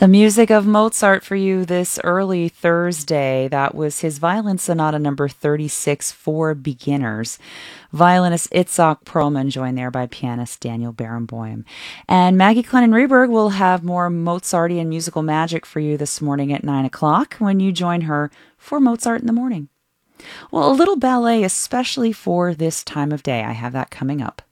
The music of Mozart for you this early Thursday. That was his Violin Sonata number 36 for beginners. Violinist Itzhak Perlman joined there by pianist Daniel Barenboim. And Maggie Clennon-Reberg will have more Mozartian musical magic for you this morning at 9 o'clock when you join her for Mozart in the Morning. Well, a little ballet especially for this time of day. I have that coming up.